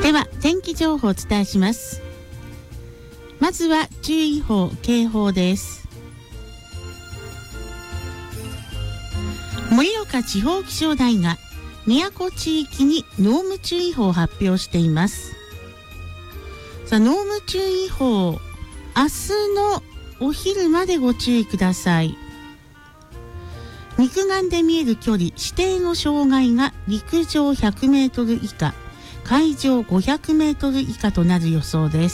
では天気情報をお伝えします。まずは注意報・警報です。盛岡地方気象台が宮古地域に濃霧注意報を発表しています。さあ、濃霧注意報、明日のお昼までご注意ください。肉眼で見える距離、視程の障害が陸上100メートル以下、海上500メートル以下となる予想です。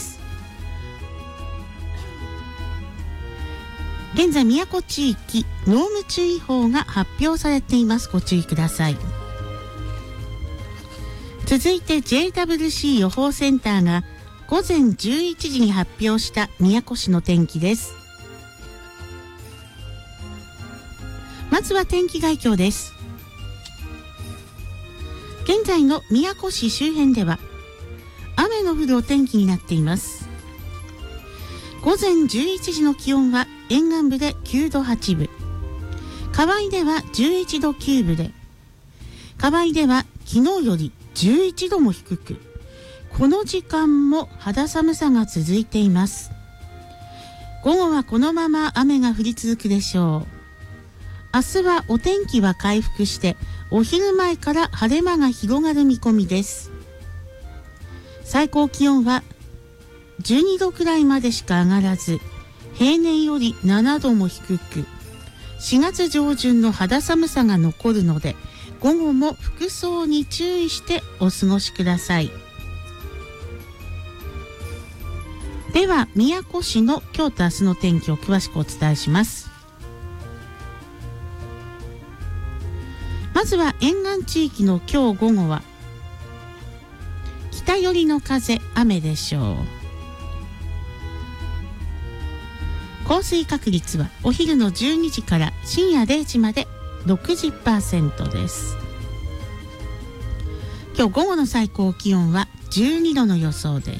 現在、宮古地域濃霧注意報が発表されています。ご注意ください。続いて JWC 予報センターが午前11時に発表した宮古市の天気です。まずは天気概況です。現在の宮古市周辺では雨の降るお天気になっています。午前11時の気温は沿岸部で9度8分、河合では11度9分で、河合では昨日より11度も低く、この時間も肌寒さが続いています。午後はこのまま雨が降り続くでしょう。明日はお天気は回復してお昼前から晴れ間が広がる見込みです。最高気温は12度くらいまでしか上がらず、平年より7度も低く、4月上旬の肌寒さが残るので、午後も服装に注意してお過ごしください。では、宮古市の今日と明日の天気を詳しくお伝えします。まずは沿岸地域の今日午後は北寄りの風、雨でしょう。降水確率はお昼の12時から深夜0時まで 60% です。今日午後の最高気温は12度の予想です。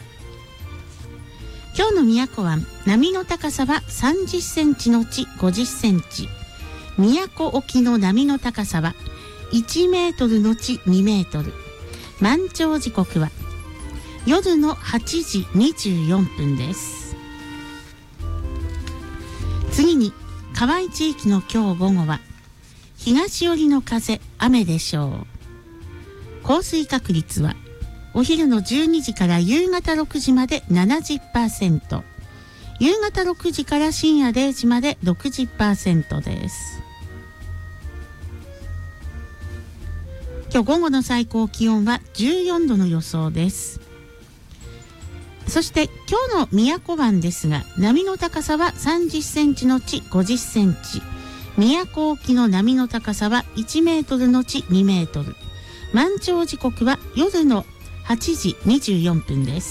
今日の宮古湾、波の高さは30センチのち50センチ、宮古沖の波の高さは1メートルのち2メートル、満潮時刻は夜の8時24分です。次に河合地域の今日午後は東寄りの風、雨でしょう。降水確率はお昼の12時から夕方6時まで 70%、 夕方6時から深夜0時まで 60% です。今日午後の最高気温は14度の予想です。そして今日の宮古湾ですが、波の高さは30センチのち50センチ、宮古沖の波の高さは1メートルのち2メートル、満潮時刻は夜の8時24分です。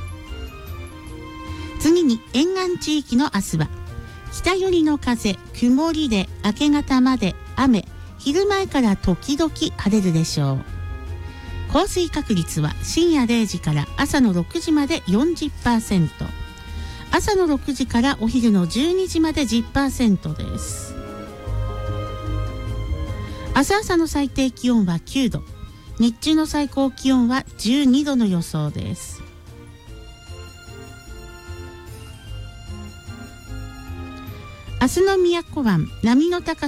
次に沿岸地域の明日は北寄りの風、曇りで明け方まで雨、昼前から時々晴れるでしょう。降水確率は深夜0時から朝の6時まで 40%、 朝の6時からお昼の12時まで 10% です。明日朝の最低気温は9度、日中の最高気温は12度の予想です。明日の宮古湾、波の高さ